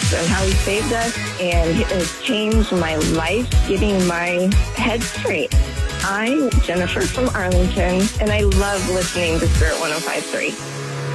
Jesus and how he saved us, and it has changed my life, getting my head straight. I'm Jennifer from Arlington, and I love listening to Spirit 105.3.